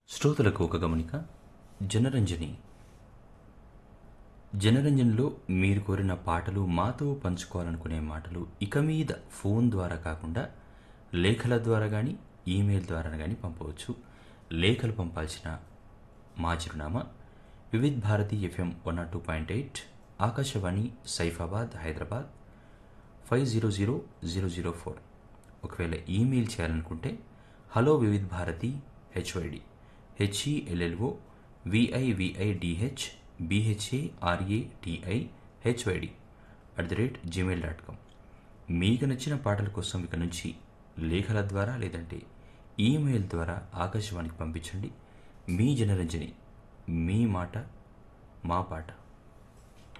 శ్రోతలకు ఒక గమనిక. జనరంజని జనరంజన్లో మీరు కోరిన పాటలు, మాతో పంచుకోవాలనుకునే మాటలు ఇక మీద ఫోన్ ద్వారా కాకుండా లేఖల ద్వారా కానీ ఈమెయిల్ ద్వారా కానీ పంపవచ్చు. లేఖలు పంపాల్సిన మా చిరునామా వివిధ్ భారతి FM 102.8, ఆకాశవాణి సైఫాబాద్ హైదరాబాద్ 500004. ఒకవేళ ఈమెయిల్ చేయాలనుకుంటే hello Vividh Bharati HYD HELLO VIVIDH BHARATI HYD @gmail.com. మీకు నచ్చిన పాటల కోసం ఇక నుంచి లేఖల ద్వారా లేదంటే ఈమెయిల్ ద్వారా ఆకాశవాణికి పంపించండి. మీ జనరంజని, మీ మాట మా పాట.